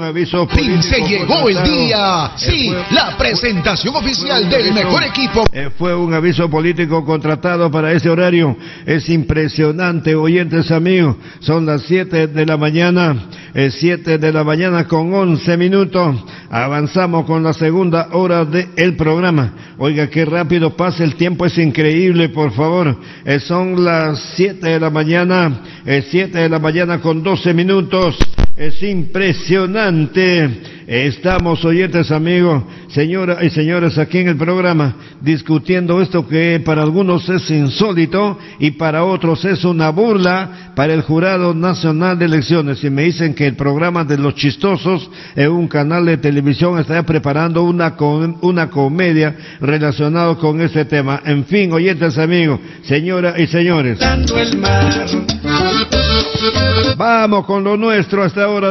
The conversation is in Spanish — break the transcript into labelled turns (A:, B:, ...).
A: aviso
B: político. Se llegó el día. Sí, la presentación oficial del mejor equipo.
A: Fue un aviso político contratado para ese horario. Es impresionante, oyentes amigos. Son las 7 de la mañana. 7 de la mañana con 11 minutos. Avanzamos con la segunda hora del programa. Oiga, qué rápido pasa el tiempo, es increíble, por favor. Son las 7 de la mañana, 7 de la mañana con 12 minutos. Es impresionante. Estamos, oyentes amigos, señoras y señores, aquí en el programa, discutiendo esto que para algunos es insólito y para otros es una burla para el Jurado Nacional de Elecciones. Y me dicen que el programa de Los Chistosos, en un canal de televisión, está preparando una comedia relacionada con este tema. En fin, oyentes amigos, señoras y señores, vamos con lo nuestro hasta ahora.